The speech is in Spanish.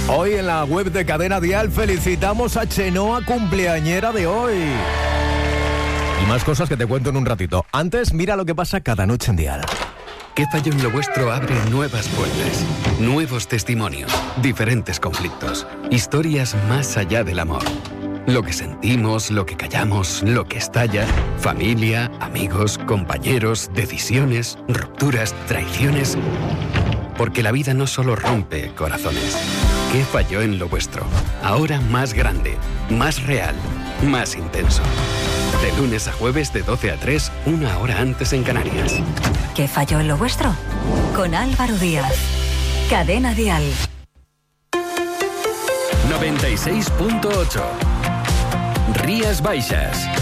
Hoy en la web de Cadena Dial felicitamos a Chenoa, cumpleañera de hoy. Y más cosas que te cuento en un ratito. Antes, mira lo que pasa cada noche en Dial. ¿Qué falló en lo vuestro? Abre nuevas puertas, nuevos testimonios, diferentes conflictos, historias más allá del amor. Lo que sentimos, lo que callamos, lo que estalla, familia, amigos, compañeros, decisiones, rupturas, traiciones. Porque la vida no solo rompe corazones. ¿Qué falló en lo vuestro? Ahora más grande, más real, más intenso. De lunes a jueves de 12 a 3, una hora antes en Canarias. ¿Qué falló en lo vuestro? Con Álvaro Díaz. Cadena Dial. 96.8. Rías Baixas.